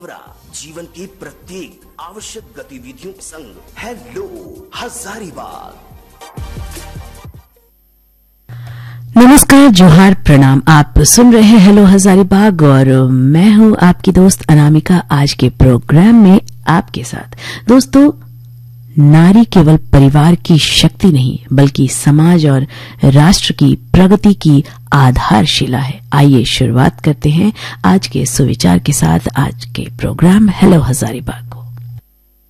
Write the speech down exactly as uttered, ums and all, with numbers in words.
जीवन की प्रत्येक आवश्यक गतिविधियों के संग हेलो हजारीबाग। नमस्कार, जोहार, प्रणाम। आप सुन रहे हैं हेलो हजारीबाग और मैं हूं आपकी दोस्त अनामिका। आज के प्रोग्राम में आपके साथ दोस्तों, नारी केवल परिवार की शक्ति नहीं बल्कि समाज और राष्ट्र की प्रगति की आधारशिला है। आइए शुरुआत करते हैं आज के सुविचार के साथ। आज के प्रोग्राम हेलो हजारीबाग।